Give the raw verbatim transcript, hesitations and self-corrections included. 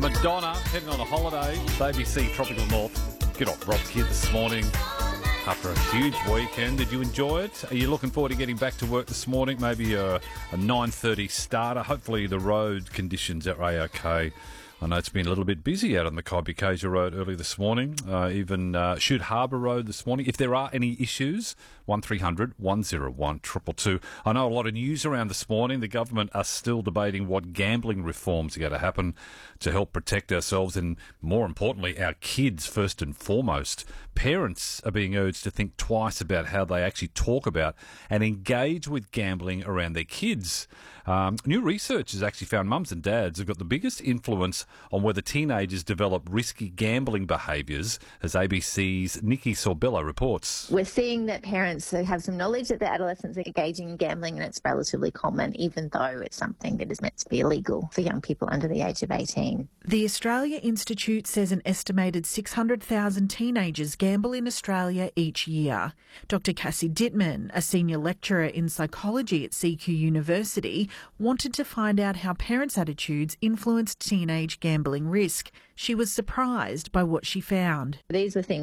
Madonna heading on a holiday with A B C Tropical North. Good old Rob Kidd this morning after a huge weekend. Did you enjoy it? Are you looking forward to getting back to work this morning? Maybe a, a nine thirty starter. Hopefully the road conditions are A-OK. I know it's been a little bit busy out on the Kaibukasia Road early this morning, uh, even uh, Shute Harbour Road this morning. If there are any issues, one three hundred one oh one two two two. I know a lot of news around this morning. The government are still debating what gambling reforms are going to happen to help protect ourselves and, more importantly, our kids first and foremost. Parents are being urged to think twice about how they actually talk about and engage with gambling around their kids. Um, new research has actually found mums and dads have got the biggest influence on whether teenagers develop risky gambling behaviours, as A B C's Nikki Sorbella reports. We're seeing that parents have some knowledge that their adolescents are engaging in gambling, and it's relatively common, even though it's something that is meant to be illegal for young people under the age of eighteen. The Australia Institute says an estimated six hundred thousand teenagers gamble in Australia each year. Doctor Cassie Dittman, a senior lecturer in psychology at C Q University, wanted to find out how parents' attitudes influenced teenage gambling risk. She was surprised by what she found. These were things